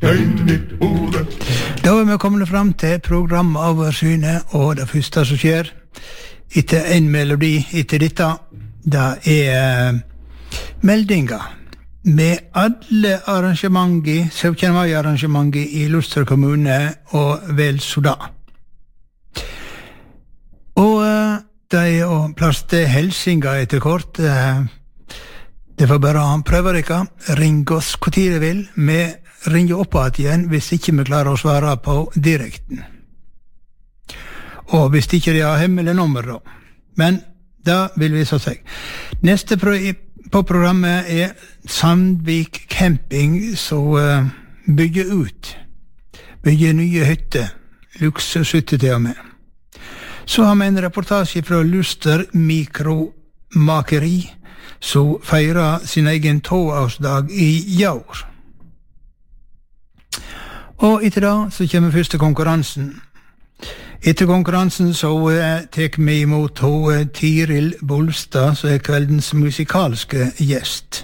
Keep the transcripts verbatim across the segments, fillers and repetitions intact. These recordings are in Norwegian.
Da er vi kommet frem til programoversynet, og det første som skjer etter en melodi etter dette, det er meldinger med alle arrangementer, syttende mai-arrangementer i Luster kommune og vel så da. Og det er jo plass til helsinga etter kort. Det var bare han prøver ikke. Ring oss hvor tid de vil. Vi ringer opp igjen hvis ikke vi klarer å svare på direkten. Og hvis ikke de har hemmelig nummer da. Men det vil vise seg. Neste pro på programmet er Sandvik Camping, som uh, bygger ut. Bygger nye hytter. Luksushytter til og med. Så har vi en reportasje fra Luster Mikromakeri, som feirer sin egen toårsdag i år. Og etter da så kommer første konkurransen. Etter konkurransen så uh, tek vi imot uh, Tiril Bolstad, som er kveldens musikalske gjest.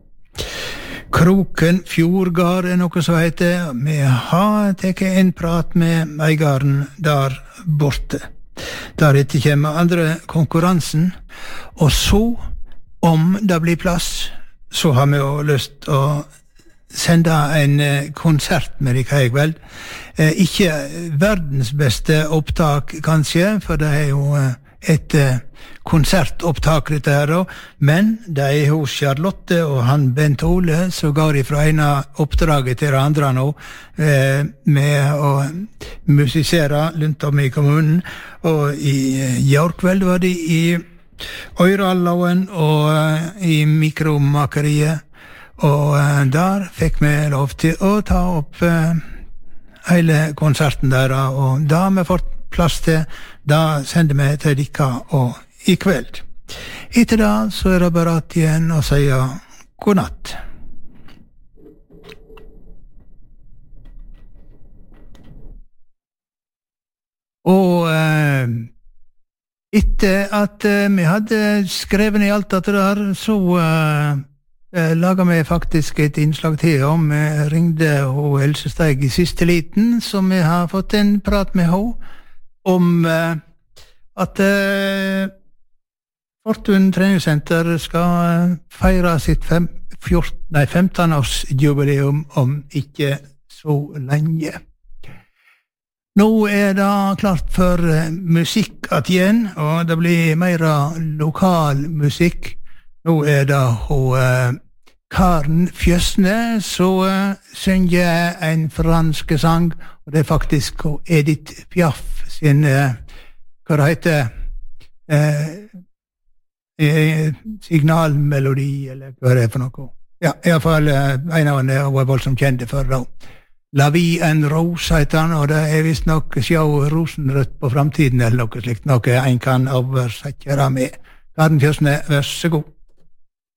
Kroken Fjordgard er noe som heter. Vi har teket en prat med eigaren der borte. Deretter kommer andre konkurransen, og så, om det blir plass, så har vi jo lyst å sende en konsert med deg i kveld. Eh, ikke verdens beste opptak, kanskje, for det er jo et konsertopptak dette her, men det er hos Charlotte og han Bent Ole, som går ifra ene oppdraget til det andre nå, eh, med å musisere rundt om i kommunen, og i år kveld var de i Øyralloen og i Mikromakeriet, og uh, der fikk vi lov til å ta opp uh, hele konserten der, og da har vi fått plass til, da sender vi til dere og i kveld. Etter da så er det bare at igjen å si god natt. Og uh, etter at uh, vi hadde skrevet i alt dette der, så uh, Eh, laget vi faktisk et innslag til om. Vi ringde ho Else Steig i siste liten, så vi har fått en prat med ho om eh, at eh, Fortun treningssenter skal eh, feire sitt fem, fjorten, nei, femten-årsjubileum om ikke så lenge. Nå er det klart for eh, musikk at igjen, og det blir mer lokal musikk. Nå er det ho, uh, Karen Fjösne, som uh, synger en fransk sang, og det er faktisk Edith Piaf sin, uh, hva det heter, uh, uh, signalmelodi, eller hva det er for noe. Ja, i hvert fall uh, en av henne var voldsomt kjente for da. La vie en rose heter han, og det er vist nok sjå rosenrødt på framtiden, eller noe slikt, noe en kan oversette med. Karen Fjösne, vær så god.